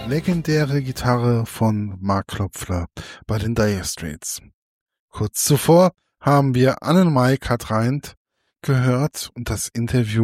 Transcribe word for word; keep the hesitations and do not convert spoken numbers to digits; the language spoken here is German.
legendäre Gitarre von Mark Knopfler bei den Dire Straits. Kurz zuvor haben wir Anne Mai Cartwright gehört und das Interview